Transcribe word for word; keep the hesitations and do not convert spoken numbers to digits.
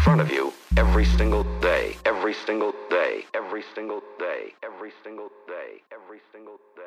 front of you every single day, every single day, every single day, every single day, every single day.